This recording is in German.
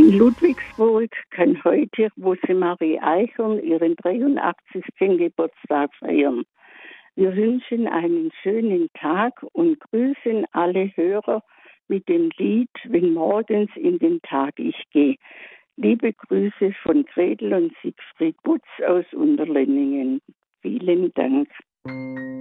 In Ludwigsburg kann heute Rosemarie Eichhorn ihren 83. Geburtstag feiern. Wir wünschen einen schönen Tag und grüßen alle Hörer mit dem Lied Wenn morgens in den Tag ich gehe. Liebe Grüße von Gretel und Siegfried Butz aus Unterlenningen. Vielen Dank.